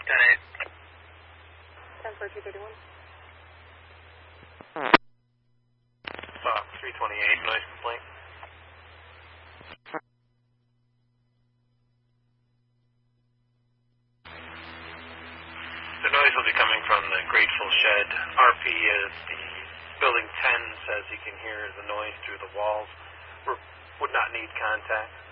10 for 231. Fox 328, noise complaint. The noise will be coming from the Grateful Shed. RP is the building 10 says he can hear the noise through the walls. Would not need contact.